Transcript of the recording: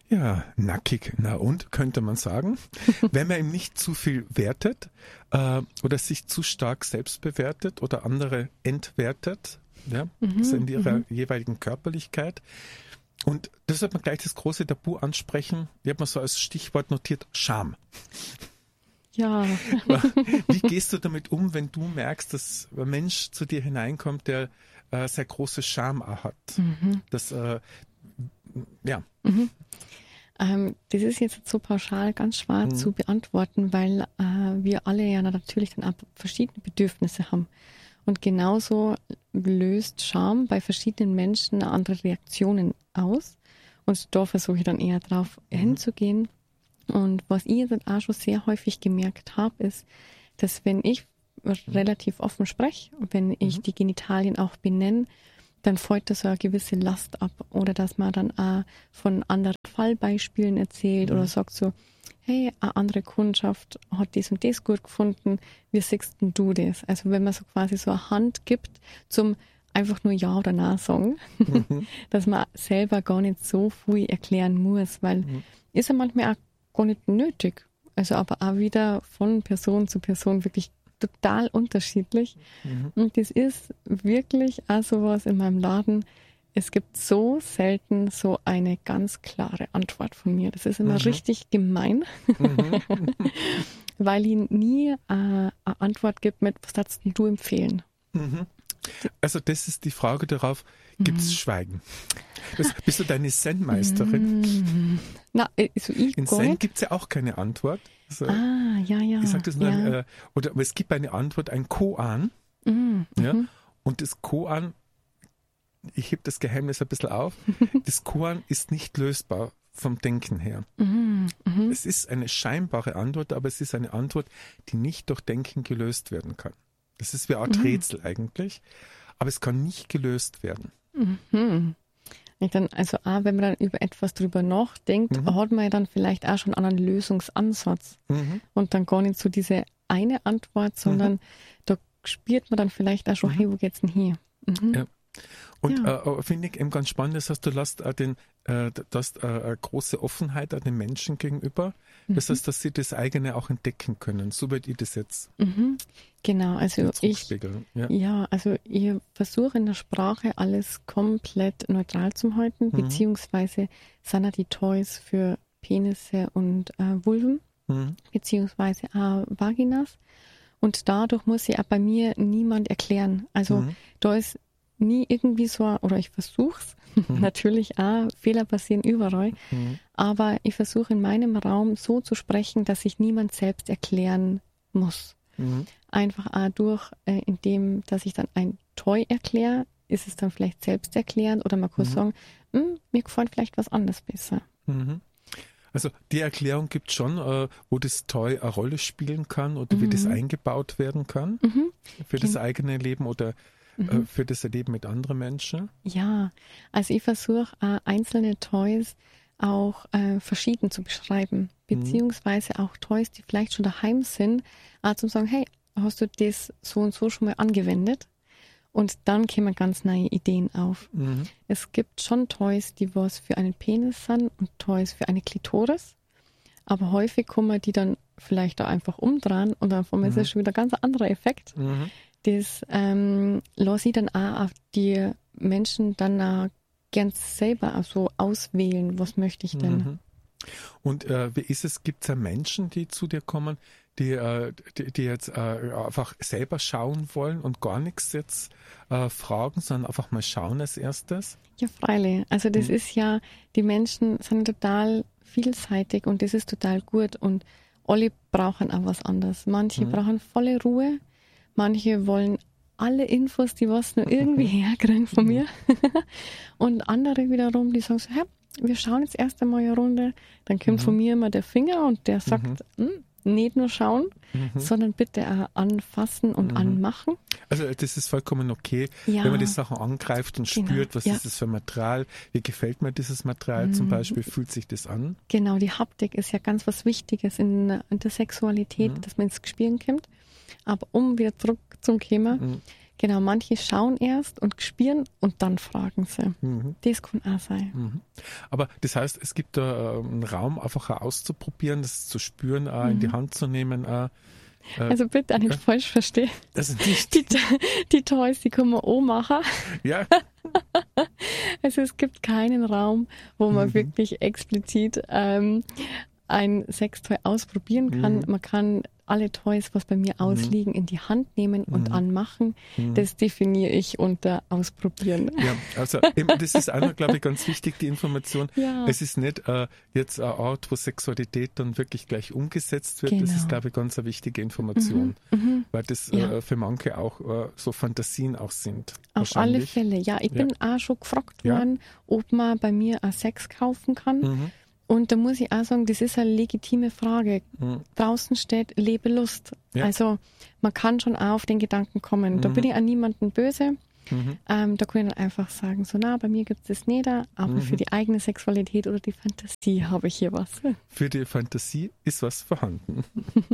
Ja, nackig. Na und, könnte man sagen. Wenn man ihm nicht zu viel wertet oder sich zu stark selbst bewertet oder andere entwertet, ja, also in ihrer jeweiligen Körperlichkeit. Und das wird man gleich das große Tabu ansprechen. Ich habe mal so als Stichwort notiert, Scham. Ja. Wie gehst du damit um, wenn du merkst, dass ein Mensch zu dir hineinkommt, der sehr große Scham hat? Das, ja. Das ist jetzt so pauschal ganz schwer zu beantworten, weil wir alle ja natürlich dann auch verschiedene Bedürfnisse haben. Und genauso löst Scham bei verschiedenen Menschen andere Reaktionen aus. Und da versuche ich dann eher drauf hinzugehen. Und was ich jetzt auch schon sehr häufig gemerkt habe, ist, dass wenn ich relativ offen spreche, wenn ich die Genitalien auch benenne, dann fällt da so eine gewisse Last ab. Oder dass man dann auch von anderen Fallbeispielen erzählt oder sagt so, hey, eine andere Kundschaft hat das und das gut gefunden, wie siehst denn du das? Also wenn man so quasi so eine Hand gibt zum einfach nur Ja oder Nein sagen, dass man selber gar nicht so viel erklären muss, weil ist ja manchmal auch gar nicht nötig. Also aber auch wieder von Person zu Person wirklich total unterschiedlich. Und das ist wirklich auch sowas in meinem Laden. Es gibt so selten so eine ganz klare Antwort von mir. Das ist immer richtig gemein, weil ich nie eine Antwort gibt mit, was würdest du empfehlen? Also das ist die Frage darauf, gibt es Schweigen? Bist du deine Zen-Meisterin? Na, also ich in Zen gibt es ja auch keine Antwort. Also, ja. Ich sag das nur, aber es gibt eine Antwort, ein Koan. Ja? Und das Koan, ich heb das Geheimnis ein bisschen auf, das Koan ist nicht lösbar vom Denken her. Es ist eine scheinbare Antwort, aber es ist eine Antwort, die nicht durch Denken gelöst werden kann. Das ist wie eine Art Rätsel eigentlich, aber es kann nicht gelöst werden. Also auch wenn man dann über etwas drüber nachdenkt, hat man ja dann vielleicht auch schon einen Lösungsansatz und dann gar nicht so diese eine Antwort, sondern da spürt man dann vielleicht auch schon, hey, wo geht's denn hier? Ja. Und finde ich eben ganz spannend, das heißt, du lässt eine große Offenheit an den Menschen gegenüber. Das heißt, dass sie das eigene auch entdecken können. So würde ich das jetzt genau, also ich versuche in der Sprache alles komplett neutral zu halten, beziehungsweise sind ja die Toys für Penisse und Vulven, beziehungsweise auch Vaginas. Und dadurch muss sich auch bei mir niemand erklären. Also da ist nie irgendwie so, oder ich versuch's, natürlich auch, Fehler passieren überall, aber ich versuche in meinem Raum so zu sprechen, dass sich niemand selbst erklären muss. Einfach auch durch, indem, dass ich dann ein Toy erkläre, ist es dann vielleicht selbsterklärend oder man kann sagen, mir gefällt vielleicht was anderes besser. Also die Erklärung gibt schon, wo das Toy eine Rolle spielen kann oder wie das eingebaut werden kann für das eigene Leben oder für das Erleben mit anderen Menschen? Ja, also ich versuche einzelne Toys auch verschieden zu beschreiben, beziehungsweise auch Toys, die vielleicht schon daheim sind, zu sagen, hey, hast du das so und so schon mal angewendet? Und dann kommen ganz neue Ideen auf. Es gibt schon Toys, die was für einen Penis sind und Toys für eine Klitoris, aber häufig kommen die dann vielleicht da einfach umdrehen und dann ist es schon wieder ein ganz anderer Effekt. Das lasse ich dann auch auf die Menschen dann auch gern selber auch so auswählen, was möchte ich denn. Und wie ist es, gibt es ja Menschen, die zu dir kommen, die jetzt einfach selber schauen wollen und gar nichts jetzt fragen, sondern einfach mal schauen als erstes? Ja, freilich. Also das ist ja, die Menschen sind total vielseitig und das ist total gut und alle brauchen auch was anderes. Manche brauchen volle Ruhe, manche wollen alle Infos, die was nur irgendwie herkriegen von mir. Und andere wiederum, die sagen so, hey, wir schauen jetzt erst einmal eine Runde, dann kommt von mir immer der Finger und der sagt, nicht nur schauen, sondern bitte auch anfassen und anmachen. Also das ist vollkommen okay, wenn man die Sachen angreift und spürt, was ist das für Material, wie gefällt mir dieses Material zum Beispiel, fühlt sich das an? Genau, die Haptik ist ja ganz was Wichtiges in der Sexualität, dass man ins Gespüren kommt. Aber um wieder zurück zum Thema, Genau, manche schauen erst und spüren und dann fragen sie. Das kann auch sein. Aber das heißt, es gibt da einen Raum, einfach auch auszuprobieren, das zu spüren, auch in die Hand zu nehmen. Also bitte auch nicht falsch verstehen. Das ist nicht. Die Toys, die kann man auch machen. Ja. Also es gibt keinen Raum, wo man wirklich explizit ein Sextoy ausprobieren kann. Man kann alle Toys, was bei mir ausliegen, in die Hand nehmen und anmachen. Das definiere ich unter ausprobieren. Ja, also eben, das ist auch noch, glaube ich, ganz wichtig, die Information. Ja. Es ist nicht jetzt ein Ort, wo Sexualität dann wirklich gleich umgesetzt wird. Genau. Das ist, glaube ich, ganz eine wichtige Information, weil das für manche auch so Fantasien auch sind. Auf alle Fälle, ja. Ich bin auch schon gefragt worden, ob man bei mir auch Sex kaufen kann. Und da muss ich auch sagen, das ist eine legitime Frage. Draußen steht, lebe Lust. Ja. Also man kann schon auch auf den Gedanken kommen. Da bin ich an niemanden böse. Da kann ich dann einfach sagen, so bei mir gibt es das nicht, aber für die eigene Sexualität oder die Fantasie habe ich hier was. Für die Fantasie ist was vorhanden.